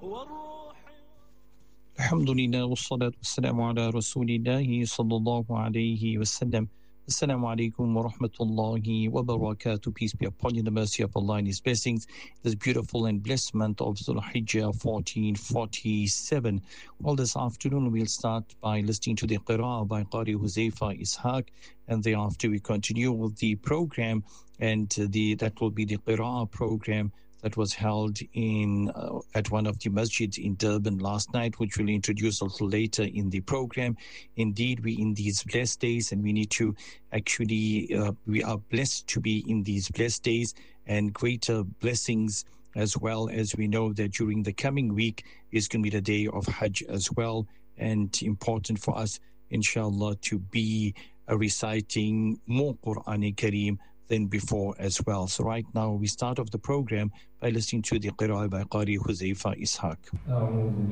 Alhamdulillah, wassalatu wassalamu ala rasulillahi sallallahu alayhi wasallam. Assalamu alaikum wa rahmatullahi wa barakatuh. Peace be upon you, the mercy of Allah and His blessings. This beautiful and blessed month of Dhul Hijjah 1447. Well, this afternoon we'll start by listening to the Qira'ah by Qari Huzaifa Ishaq, and thereafter we continue with the program, and that will be the Qira'ah program that was held in at one of the masjids in Durban last night, which we'll introduce a little later in the program. Indeed, we in these blessed days, and we need to actually, we are blessed to be in these blessed days, and greater blessings, as well as we know that during the coming week is going to be the day of Hajj as well, and important for us, inshallah, to be reciting more Quran Kareem than before as well. So right now we start off the program by listening to the Qira'ah by Qari Huzaifa Ishaq.